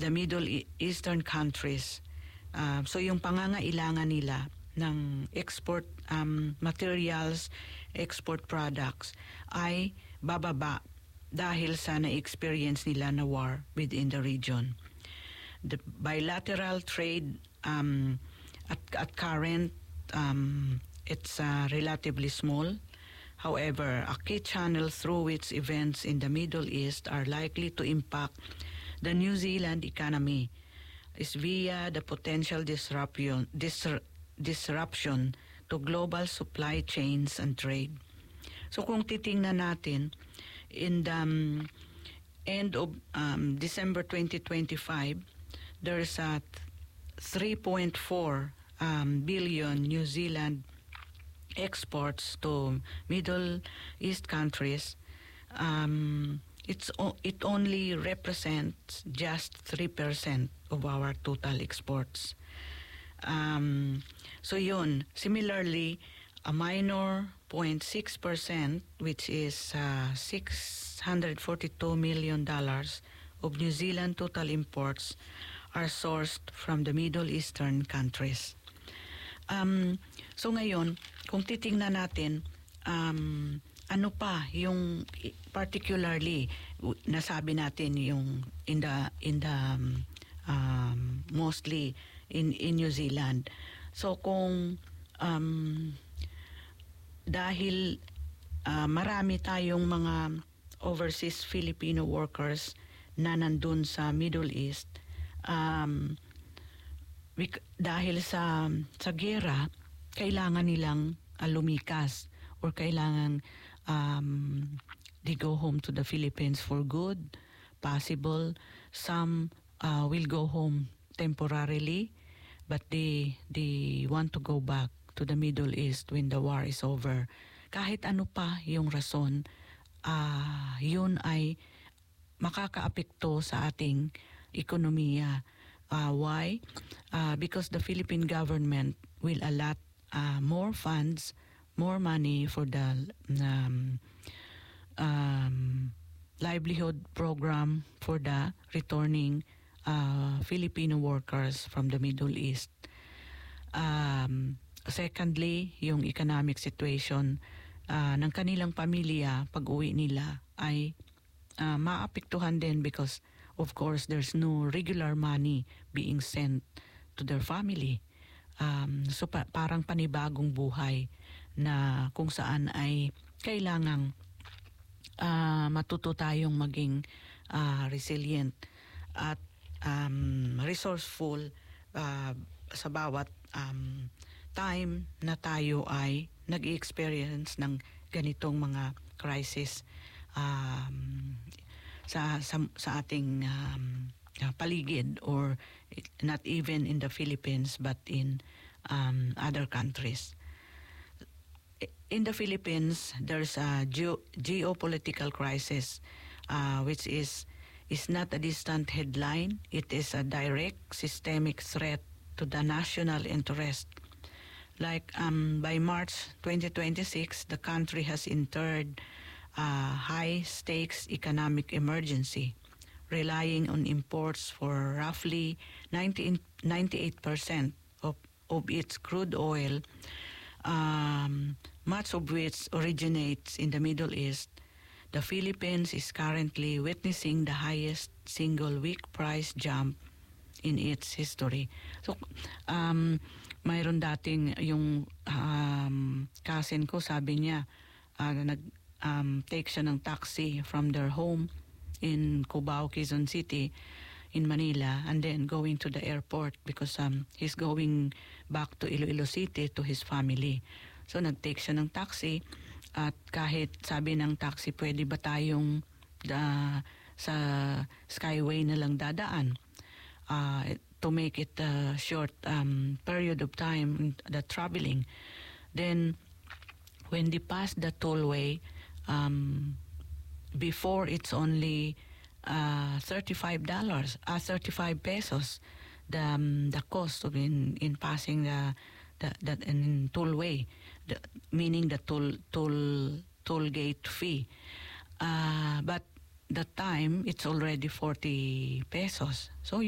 the Middle Eastern countries. So yung pangangailangan nila ng export materials, export products ay bababa dahil sa na-experience nila na war within the region. The bilateral trade at current, it's relatively small. However, a key channel through which events in the Middle East are likely to impact the New Zealand economy is via the potential disruption to global supply chains and trade. So kung titingnan natin, in the end of December 2025, there's a 3.4 billion New Zealand exports to Middle East countries. It only represents just 3% of our total exports. So yun, similarly, a minor 0.6%, which is $642 million of New Zealand total imports are sourced from the Middle Eastern countries. So ngayon, kung titingnan natin, ano pa yung particularly nasabi natin yung in the mostly in New Zealand. So kung dahil marami tayong mga overseas Filipino workers na nandun sa Middle East, dahil sa gera, kailangan nilang lumikas or kailangan they go home to the Philippines for good, possible. Some will go home temporarily, but they want to go back to the Middle East when the war is over. Kahit ano pa yung rason, yun ay makakaapekto sa ating ekonomiya. Why? Because the Philippine government will allot more funds, more money for the livelihood program for the returning Filipino workers from the Middle East. Secondly, yung economic situation ng kanilang pamilya pag uwi nila ay maapektuhan din because of course there's no regular money being sent to their family. So parang panibagong buhay na kung saan ay kailangang matuto tayong maging resilient at resourceful sa bawat time na tayo ay nag-experience ng ganitong mga crisis sa ating paligid, or not even in the Philippines but in other countries. In the Philippines, there's a geopolitical crisis which is not a distant headline. It is a direct systemic threat to the national interest. Like by March 2026, the country has entered a high-stakes economic emergency, relying on imports for roughly 98% of its crude oil, much of which originates in the Middle East. The Philippines is currently witnessing the highest single week price jump in its history. So, mayroon dating yung cousin ko, sabi niya, take siya ng taxi from their home in Cubao, Quezon City, in Manila, and then going to the airport because he's going back to Iloilo City to his family. So nag-take siya ng taxi, at kahit sabi ng taxi, pwede ba tayong sa Skyway na lang dadaan to make it a short period of time, the traveling. Then when they pass the tollway, before it's only $35, 35 pesos, the cost of in passing the in tollway, meaning the toll gate fee. But the time it's already 40 pesos. So